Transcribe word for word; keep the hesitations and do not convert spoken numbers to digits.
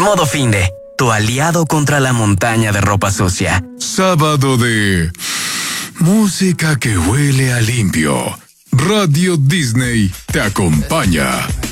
Modo Finde, tu aliado contra la montaña de ropa sucia. Sábado de música que huele a limpio. Radio Disney te acompaña.